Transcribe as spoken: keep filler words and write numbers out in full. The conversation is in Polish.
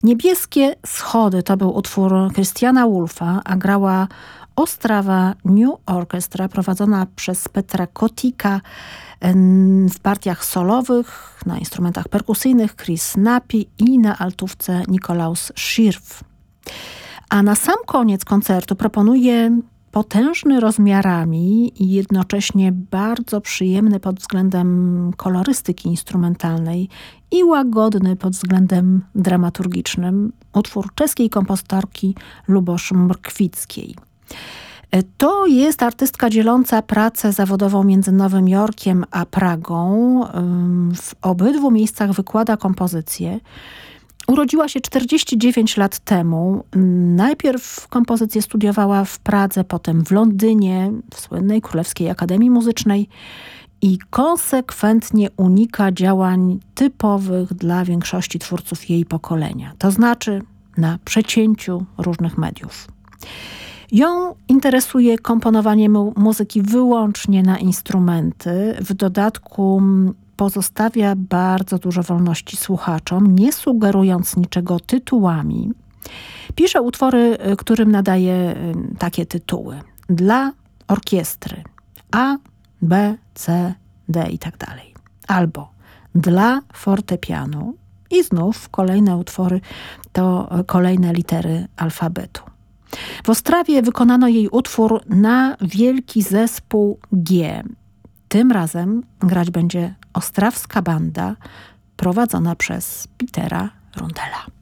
Niebieskie schody to był utwór Christiana Wolfa, a grała Ostrawa New Orchestra prowadzona przez Petra Kotika w partiach solowych, na instrumentach perkusyjnych Chris Napi i na altówce Nikolaus Schirf. A na sam koniec koncertu proponuję potężny rozmiarami i jednocześnie bardzo przyjemny pod względem kolorystyki instrumentalnej i łagodny pod względem dramaturgicznym utwór czeskiej kompozytorki Lubosz Mrkwickiej. To jest artystka dzieląca pracę zawodową między Nowym Jorkiem a Pragą. W obydwu miejscach wykłada kompozycje. Urodziła się czterdzieści dziewięć lat temu. Najpierw kompozycję studiowała w Pradze, potem w Londynie, w słynnej Królewskiej Akademii Muzycznej i konsekwentnie unika działań typowych dla większości twórców jej pokolenia. To znaczy na przecięciu różnych mediów. Ją interesuje komponowanie mu- muzyki wyłącznie na instrumenty. W dodatku pozostawia bardzo dużo wolności słuchaczom, nie sugerując niczego tytułami. Pisze utwory, którym nadaje takie tytuły. Dla orkiestry A, B, C, D i tak dalej. Albo dla fortepianu i znów kolejne utwory to kolejne litery alfabetu. W Ostrawie wykonano jej utwór na wielki zespół G. Tym razem grać będzie Ostrawska Banda prowadzona przez Petera Rundela.